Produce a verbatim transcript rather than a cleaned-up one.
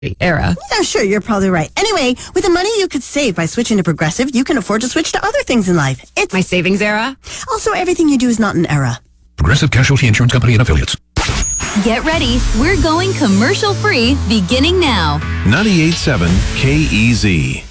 era. Yeah, sure, you're probably right. Anyway, with the money you could save by switching to Progressive, you can afford to switch to other things in life. It's My savings era? also everything you do is not an era. Progressive Casualty Insurance Company and Affiliates. Get ready. We're going commercial free beginning now. ninety-eight point seven K E Z.